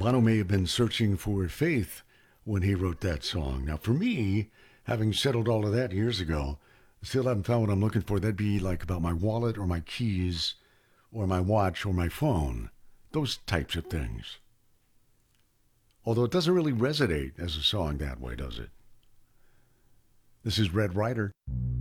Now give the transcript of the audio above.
Bono may have been searching for faith when he wrote that song. Now, for me, having settled all of that years ago, still haven't found what I'm looking for. That'd be like about my wallet or my keys or my watch or my phone. Those types of things. Although it doesn't really resonate as a song that way, does it? This is Red Rider.